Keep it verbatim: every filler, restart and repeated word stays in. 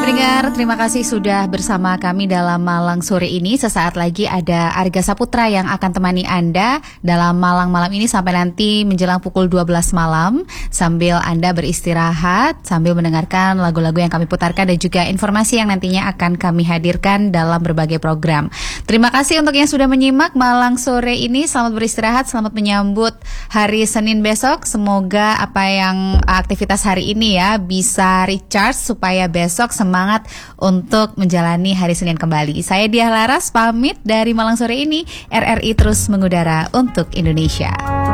pendengar, terima kasih sudah bersama kami dalam Malang sore ini. Sesaat lagi ada Arga Saputra yang akan temani Anda dalam Malang malam ini sampai nanti menjelang pukul dua belas malam, sambil Anda beristirahat, sambil mendengarkan lagu-lagu yang kami putarkan dan juga informasi yang nantinya akan kami hadirkan dalam berbagai program. Terima kasih untuk yang sudah menyimak Malang sore ini. Selamat beristirahat, selamat menyambut hari Senin besok. Semoga apa yang aktivitas hari ini ya bisa recharge supaya besok semangat untuk menjalani hari Senin kembali. Saya Diah Laras pamit dari Malang sore ini. R R I terus mengudara untuk Indonesia.